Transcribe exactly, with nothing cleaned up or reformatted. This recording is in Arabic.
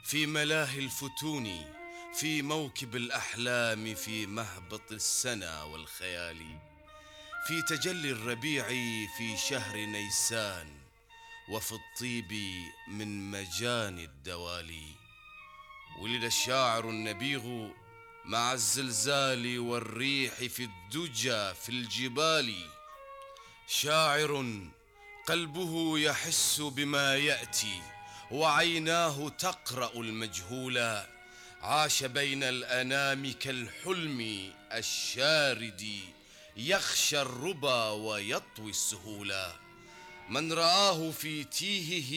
في ملاهي الفتون، في موكب الأحلام، في مهبط السنا والخيال، في تجلي الربيع في شهر نيسان، وفي الطيب من مجاني الدوالي. ولد الشاعر النبيغ مع الزلزال والريح في الدجى في الجبال، شاعر قلبه يحس بما يأتي وعيناه تقرأ المجهولا، عاش بين الأنام كالحلم الشارد، يخشى الربا ويطوي السهولا. من رآه في تيهه